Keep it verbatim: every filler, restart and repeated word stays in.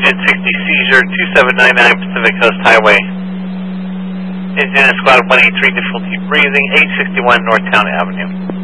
Agent sixty Seizure two seven nine nine Pacific Coast Highway. Engine is Squad one eight three, difficulty breathing, eight sixty-one Northtown Avenue.